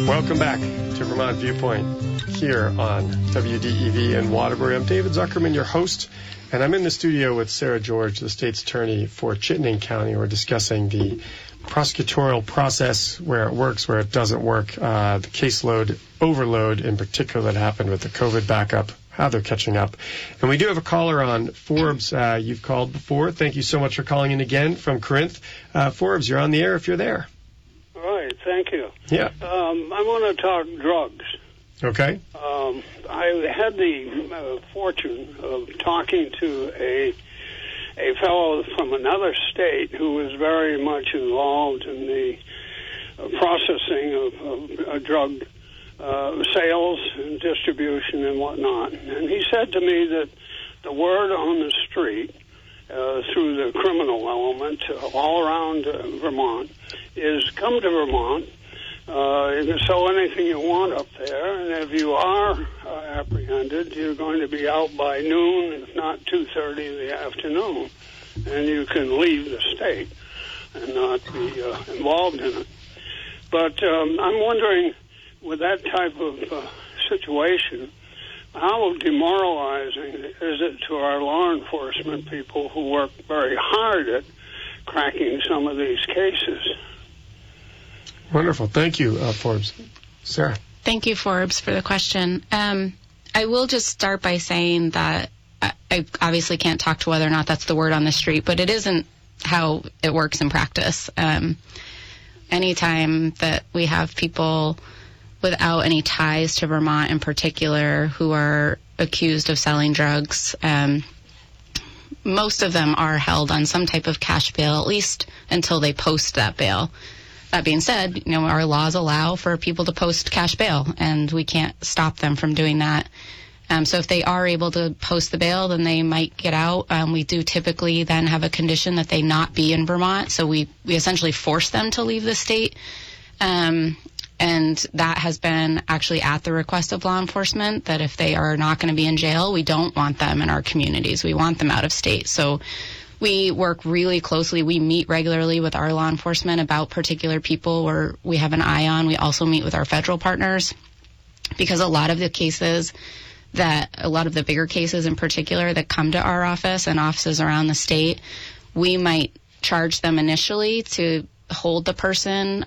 Welcome back to Vermont Viewpoint here on WDEV in Waterbury. I'm David Zuckerman, your host, and I'm in the studio with Sarah George, the state's attorney for Chittenden County. We're discussing the prosecutorial process, where it works, where it doesn't work, the caseload overload in particular that happened with the COVID backup, how they're catching up. And we do have a caller on. Forbes, you've called before. Thank you so much for calling in again from Corinth. Forbes, you're on the air if you're there. All right, thank you. Yeah. I want to talk drugs. Okay. I had the fortune of talking to a fellow from another state who was very much involved in the processing of drug sales and distribution and whatnot. And he said to me that the word on the street through the criminal element all around Vermont is come to Vermont. You can sell anything you want up there, and if you are apprehended, you're going to be out by noon, if not 2:30 in the afternoon, and you can leave the state and not be involved in it. But I'm wondering, with that type of situation, how demoralizing is it to our law enforcement people who work very hard at cracking some of these cases? Wonderful. Thank you, Forbes. Sarah. Thank you, Forbes, for the question. I will just start by saying that I obviously can't talk to whether or not that's the word on the street, but it isn't how it works in practice. Anytime that we have people without any ties to Vermont in particular who are accused of selling drugs, most of them are held on some type of cash bail, at least until they post that bail. That being said, our laws allow for people to post cash bail, and we can't stop them from doing that. So if they are able to post the bail, then they might get out. We do typically then have a condition that they not be in Vermont, so we essentially force them to leave the state. And that has been actually at the request of law enforcement, that if they are not going to be in jail, we don't want them in our communities. We want them out of state. So we work really closely. We meet regularly with our law enforcement about particular people where we have an eye on. We also meet with our federal partners, because a lot of the bigger cases in particular that come to our office and offices around the state, we might charge them initially to hold the person